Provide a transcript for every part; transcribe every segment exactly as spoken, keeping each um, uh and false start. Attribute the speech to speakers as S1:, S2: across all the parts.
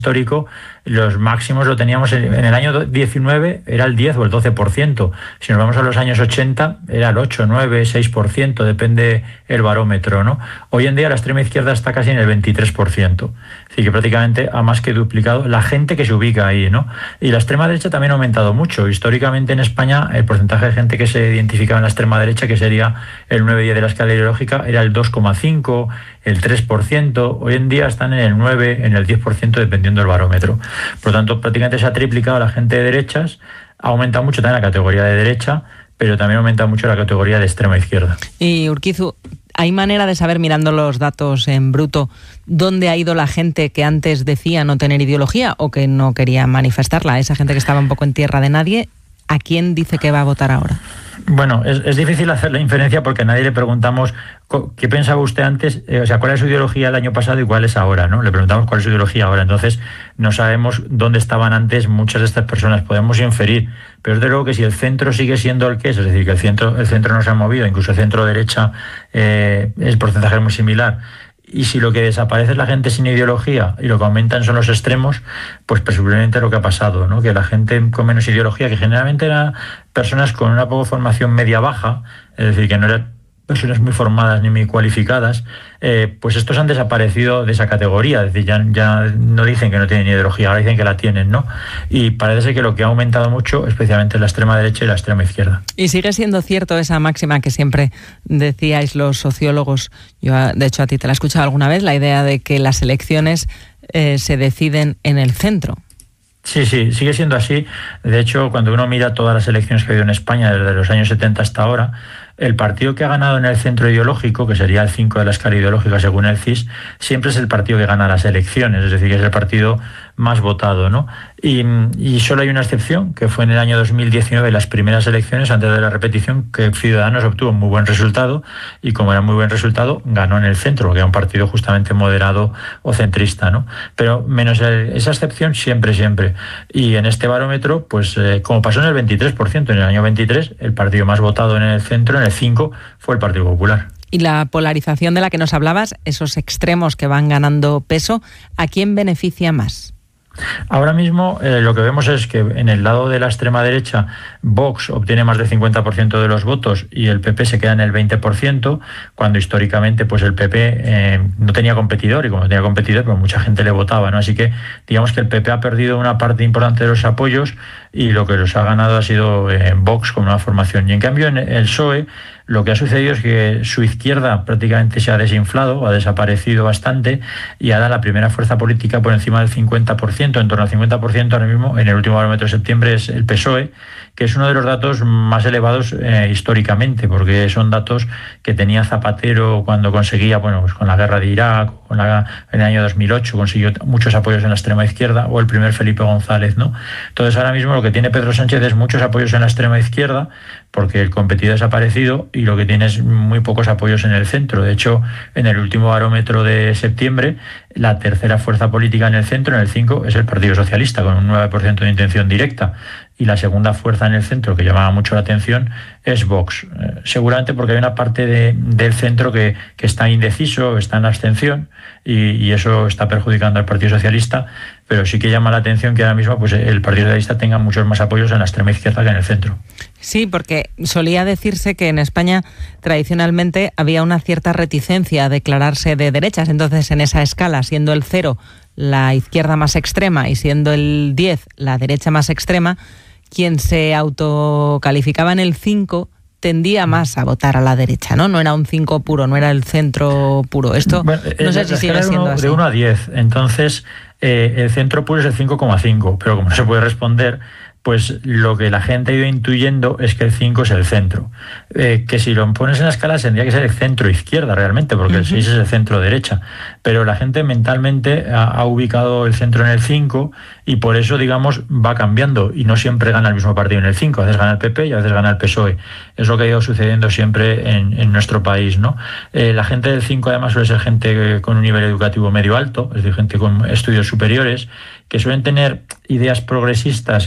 S1: histórico, los máximos lo teníamos en, en el año diecinueve, era el diez o el doce por ciento. Si nos vamos a los años ochenta, era el ocho, nueve, seis por ciento, depende el barómetro, ¿no? Hoy en día la extrema izquierda está casi en el veintitrés por ciento. Así que prácticamente ha más que duplicado la gente que se ubica ahí, ¿no? Y la extrema derecha también ha aumentado mucho. Históricamente en España el porcentaje de gente que se identificaba en la extrema derecha, que sería el nueve diez de la escala ideológica, era el dos coma cinco, el tres por ciento. Hoy en día están en el nueve, en el diez por ciento, dependiendo del barómetro. Por lo tanto, prácticamente se ha triplicado la gente de derechas, ha aumentado mucho también la categoría de derecha, pero también ha aumentado mucho la categoría de extrema izquierda.
S2: Y Urquizu, ¿hay manera de saber, mirando los datos en bruto, dónde ha ido la gente que antes decía no tener ideología o que no quería manifestarla? Esa gente que estaba un poco en tierra de nadie, ¿a quién dice que va a votar ahora?
S1: Bueno, es, es difícil hacer la inferencia porque a nadie le preguntamos qué pensaba usted antes, eh, o sea, cuál es su ideología el año pasado y cuál es ahora, ¿no? Le preguntamos cuál es su ideología ahora, entonces no sabemos dónde estaban antes muchas de estas personas, podemos inferir, pero es de luego que si el centro sigue siendo el que es, es decir, que el centro, el centro no se ha movido, incluso el centro derecha, eh, el porcentaje es muy similar, y si lo que desaparece es la gente sin ideología y lo que aumentan son los extremos, pues presumiblemente lo que ha pasado, ¿no? Que la gente con menos ideología, que generalmente eran personas con una poco formación media-baja, es decir, que no eran personas muy formadas ni muy cualificadas, eh, pues estos han desaparecido de esa categoría, es decir, ya, ya no dicen que no tienen ideología, ahora dicen que la tienen, ¿no? Y parece ser que lo que ha aumentado mucho, especialmente la extrema derecha y la extrema izquierda.
S2: Y sigue siendo cierto esa máxima que siempre decíais los sociólogos, yo de hecho a ti te la he escuchado alguna vez, la idea de que las elecciones eh, se deciden en el centro.
S1: Sí, sí, sigue siendo así. De hecho, cuando uno mira todas las elecciones que ha habido en España desde los años setenta hasta ahora, el partido que ha ganado en el centro ideológico, que sería el cinco de la escala ideológica según el C I S, siempre es el partido que gana las elecciones, es decir, que es el partido más votado, ¿no? Y, y solo hay una excepción, que fue en el año dos mil diecinueve, las primeras elecciones, antes de la repetición, que Ciudadanos obtuvo un muy buen resultado, y como era muy buen resultado, ganó en el centro, porque era un partido justamente moderado o centrista, ¿no? Pero menos el, esa excepción siempre, siempre. Y en este barómetro, pues eh, como pasó en el veintitrés por ciento, en el año veintitrés, el partido más votado en el centro, en el cinco, fue el Partido Popular.
S2: Y la polarización de la que nos hablabas, esos extremos que van ganando peso, ¿a quién beneficia más?
S1: Ahora mismo eh, lo que vemos es que en el lado de la extrema derecha Vox obtiene más del cincuenta por ciento de los votos y el P P se queda en el veinte por ciento, cuando históricamente pues el P P eh, no tenía competidor, y como no tenía competidor pues mucha gente le votaba, ¿no? Así que digamos que el P P ha perdido una parte importante de los apoyos y lo que los ha ganado ha sido eh, Vox como una formación. Y en cambio en el P S O E lo que ha sucedido es que su izquierda prácticamente se ha desinflado, ha desaparecido bastante y ahora la primera fuerza política por encima del cincuenta por ciento, en torno al cincuenta por ciento ahora mismo en el último barómetro de septiembre, es el P S O E, que es uno de los datos más elevados eh, históricamente, porque son datos que tenía Zapatero cuando conseguía, bueno, pues con la guerra de Irak, con la, en el año dos mil ocho consiguió muchos apoyos en la extrema izquierda, o el primer Felipe González, ¿no? Entonces ahora mismo lo que tiene Pedro Sánchez es muchos apoyos en la extrema izquierda, porque el competidor ha desaparecido, y lo que tiene es muy pocos apoyos en el centro. De hecho, en el último barómetro de septiembre, la tercera fuerza política en el centro, en el cinco, es el Partido Socialista, con un nueve por ciento de intención directa. Y la segunda fuerza en el centro, que llamaba mucho la atención, es Vox. Eh, seguramente porque hay una parte de, del centro que, que está indeciso, está en abstención, y, y eso está perjudicando al Partido Socialista, pero sí que llama la atención que ahora mismo pues, el Partido Socialista tenga muchos más apoyos en la extrema izquierda que en el centro.
S2: Sí, porque solía decirse que en España tradicionalmente había una cierta reticencia a declararse de derechas, entonces en esa escala, siendo el cero la izquierda más extrema y siendo el diez la derecha más extrema, quien se autocalificaba en el cinco tendía más a votar a la derecha, ¿no? No era un cinco puro, no era el centro puro. Esto bueno, no sé si sigue siendo
S1: uno,
S2: así.
S1: De uno a diez, entonces eh, el centro puro es el cinco coma cinco, pero como no se puede responder, pues lo que la gente ha ido intuyendo es que el cinco es el centro. Eh, que si lo pones en la escala tendría que ser el centro-izquierda realmente, porque uh-huh. el seis es el centro-derecha. Pero la gente mentalmente ha, ha ubicado el centro en el cinco y por eso, digamos, va cambiando y no siempre gana el mismo partido en el cinco. A veces gana el P P y a veces gana el P S O E. Es lo que ha ido sucediendo siempre en, en nuestro país, ¿no? Eh, la gente del cinco además suele ser gente con un nivel educativo medio alto, es decir, gente con estudios superiores, que suelen tener ideas progresistas en temas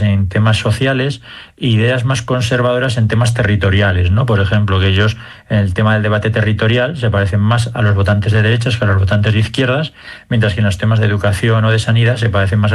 S1: temas sociales e ideas más conservadoras en temas territoriales, ¿no? Por ejemplo, que ellos en el tema del debate territorial se parecen más a los votantes de derechas que a los votantes de izquierdas, mientras que en los temas de educación o de sanidad se parecen más